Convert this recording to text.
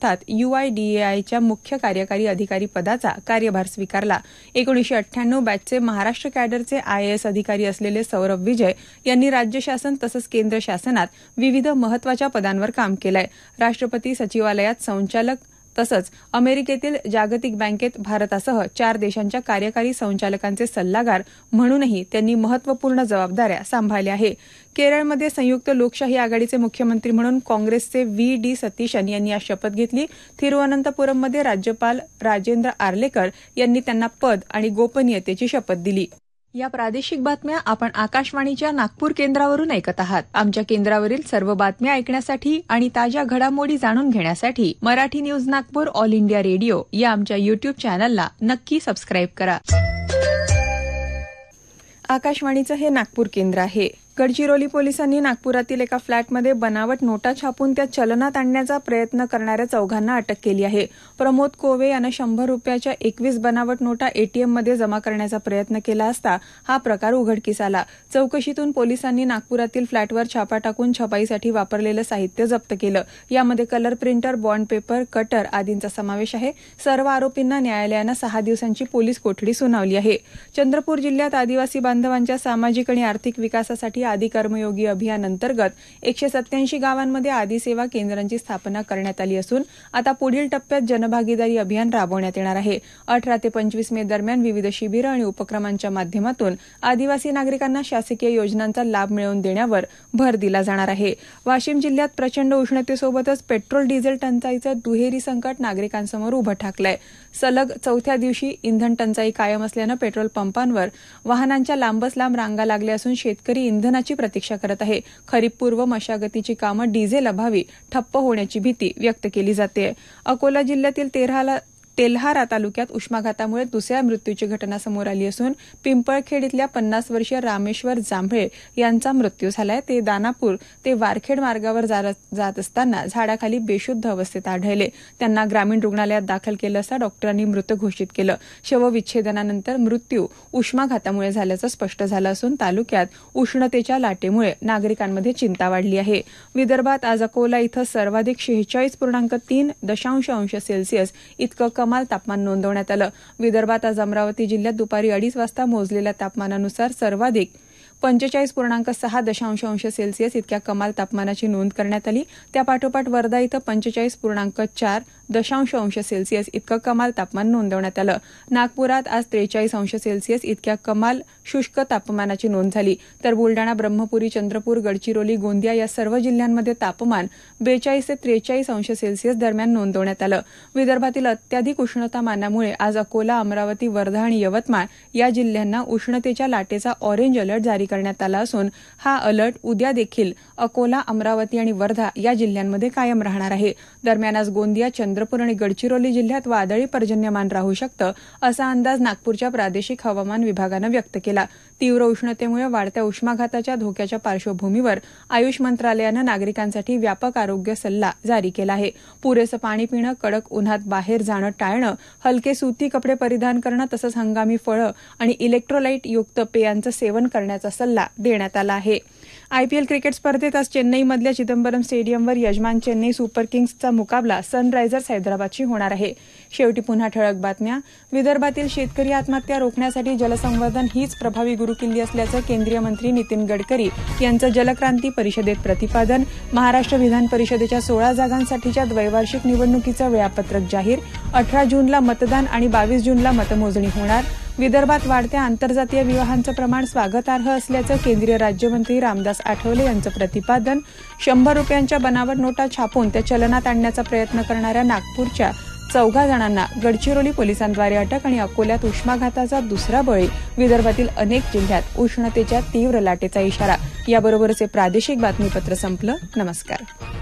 अर्थात UIDAIच्या मुख्य कार्यकारी अधिकारी पदाचा कार्यभार स्वीकारला. 1998 बॅचचे महाराष्ट्र कॅडरचे IAS अधिकारी असलेले सौरभ विजय यांनी राज्य शासन तसंच केंद्र शासनात विविध महत्वाच्या पदांवर काम केलंय. राष्ट्रपती सचिवालयात संचालक तसंच अमेरिकेतील जागतिक बँकेत भारतासह 4 देशांच्या कार्यकारी संचालकांचे सल्लागार म्हणूनही त्यांनी महत्वपूर्ण जबाबदाऱ्या सांभाळल्या आहे. केरळमध्ये संयुक्त लोकशाही आघाडीचे मुख्यमंत्री म्हणून काँग्रेसचे VD सतीशन यांनी आज शपथ घेतली. तिरुवनंतपुरममध्ये राज्यपाल राजेंद्र आर्लेकर यांनी त्यांना पद आणि गोपनीयतेची शपथ दिली. या प्रादेशिक बातम्या आपण आकाशवाणीच्या नागपूर केंद्रावरून ऐकत आहात. आमच्या केंद्रावरील सर्व बातम्या ऐकण्यासाठी आणि ताज्या घडामोडी जाणून घेण्यासाठी Marathi news Nagpur all India radio या आमच्या YouTube चॅनलला नक्की सबस्क्राईब करा. आकाशवाणीचं हे नागपूर केंद्र आहे. गडचिरोली पोलिसांनी नागपुरातील एका फ्लॅटमध्ये बनावट नोटा छापून त्या चलनात आणण्याचा प्रयत्न करणाऱ्या चौघांना अटक केली आहे. प्रमोद कोवे यानं 100 रुपयाच्या 21 बनावट नोटा ATMमध्ये जमा करण्याचा प्रयत्न केला असता हा प्रकार उघडकीस आला. चौकशीतून पोलिसांनी नागपुरातील फ्लॅटवर छापा टाकून छपाईसाठी वापरलेलं साहित्य जप्त केलं. यामध्ये colour printer, bond paper, cutter आदींचा समावेश आहे. सर्व आरोपींना न्यायालयानं 6 दिवसांची पोलीस कोठडी सुनावली आहे. चंद्रपूर जिल्ह्यात आदिवासी बांधवांच्या सामाजिक आणि आर्थिक विकासासाठी आदी कर्मयोगी अभियान अंतर्गत 187 गावांमध्ये आदी सेवा केंद्रांची स्थापना करण्यात आली असून आता पुढील टप्प्यात जनभागीदारी अभियान राबवण्यात येणार आहे. 18 ते 25 मे दरम्यान विविध शिबिरं आणि उपक्रमांच्या माध्यमातून आदिवासी नागरिकांना शासकीय योजनांचा लाभ मिळवून देण्यावर भर दिला जाणार आहे. वाशिम जिल्ह्यात प्रचंड उष्णतेसोबतच पेट्रोल डिझेल टंचाईचं दुहेरी संकट नागरिकांसमोर उभं ठाकलंय. सलग 4थ्या दिवशी इंधन टंचाई कायम असल्यानं पेट्रोल पंपांवर वाहनांच्या लांबच लांब रांगा लागल्या असून शेतकरी इंधनाची प्रतीक्षा करत आहे. खरीपपूर्व मशागतीची कामं डिझेल अभावी ठप्प होण्याची भीती व्यक्त केली जाते. अकोला जिल्ह्यातील तेल्हारा तालुक्यात उष्माघातामुळे दुसऱ्या मृत्यूची घटना समोर आली असून पिंपळखेड इथल्या 50 वर्षीय रामेश्वर जांभळे यांचा मृत्यू झालाय. ते दानापूर ते वारखेड मार्गावर जात असताना झाडाखाली बेशुद्ध अवस्थेत आढळले. त्यांना ग्रामीण रुग्णालयात दाखल केलं असता डॉक्टरांनी मृत घोषित केलं. शवविच्छेदनानंतर मृत्यू उष्माघातामुळे झाल्याचं स्पष्ट झालं असून तालुक्यात उष्णतेच्या लाटेमुळे नागरिकांमध्ये चिंता वाढली आहे. विदर्भात आज अकोला इथं सर्वाधिक 46.3 अंश सेल्सिअस इतकं कमाल तापमान नोंदवण्यात आलं. विदर्भात आज अमरावती जिल्ह्यात दुपारी 2:30 वाजता मोजलेल्या तापमानानुसार सर्वाधिक 45.6 अंश सेल्सिअस इतक्या कमाल तापमानाची नोंद करण्यात आली. त्यापाठोपाठ वर्धा इथं 45.4 अंश सेल्सिअस इतकं कमाल तापमान नोंदवण्यात आलं. नागपुरात आज 43 अंश सेल्सिअस इतक्या कमाल शुष्क तापमानाची नोंद झाली. तर बुलडाणा, ब्रह्मपुरी, चंद्रपूर, गडचिरोली, गोंदिया या सर्व जिल्ह्यांमध्ये तापमान 42 ते 43 अंश सेल्सिअस दरम्यान नोंदवण्यात आलं. विदर्भातील अत्याधिक उष्णतामानामुळे आज अकोला, अमरावती, वर्धा आणि यवतमाळ या जिल्ह्यांना उष्णतेच्या लाटेचा ऑरेंज अलर्ट जारी करण्यात आला असून हा अलर्ट उद्या देखील अकोला, अमरावती आणि वर्धा या जिल्ह्यांमध्ये कायम राहणार आहे. दरम्यान आज गोंदिया, चंद्रपूर आणि गडचिरोली जिल्ह्यात वादळी पर्जन्यमान राहू शकतं असा अंदाज नागपूरच्या प्रादेशिक हवामान विभागानं व्यक्त केला. तीव्र उष्णतेमुळे वाढत्या उष्माघाताच्या धोक्याच्या पार्श्वभूमीवर आयुष मंत्रालयानं नागरिकांसाठी व्यापक आरोग्य सल्ला जारी केला आहे. पुरेसं पाणी पिणं, कडक उन्हात बाहेर जाणं टाळणं, हलके सुती कपडे परिधान करणं तसंच हंगामी फळं आणि इलेक्ट्रोलाइट युक्त पेयांचं सेवन करण्याचा सल्ला देण्यात आला आहे. IPL क्रिकेट स्पर्धेत आज चेन्नईमधल्या चिदंबरम स्टेडियमवर यजमान चेन्नई सुपर किंग्सचा मुकाबला सनरायझर्स हैदराबादशी होणार आहे. शेवटी पुन्हा ठळक बातम्या. विदर्भातील शेतकरी आत्महत्या रोखण्यासाठी जलसंवर्धन हीच प्रभावी गुरुकिल्ली असल्याचं केंद्रीय मंत्री नितीन गडकरी यांचं जलक्रांती परिषदेत प्रतिपादन. महाराष्ट्र विधान परिषदेच्या 16 जागांसाठीच्या द्वैवार्षिक निवडणुकीचं वेळापत्रक जाहीर. 18 जूनला मतदान आणि 22 जूनला मतमोजणी होणार. विदर्भात वाढत्या आंतरजातीय विवाहांचं प्रमाण स्वागतार्ह असल्याचं केंद्रीय राज्यमंत्री रामदास आठवले यांचं प्रतिपादन. 100 रुपयांच्या बनावट नोटा छापून त्या चलनात आणण्याचा प्रयत्न करणाऱ्या नागपूरच्या 14 जणांना गडचिरोली पोलिसांद्वारे अटक आणि अकोल्यात उष्माघाताचा दुसरा बळी. विदर्भातील अनेक जिल्ह्यात उष्णतेच्या तीव्र लाटेचा इशारा. याबरोबरच हे प्रादेशिक बातमीपत्र संपलं. नमस्कार.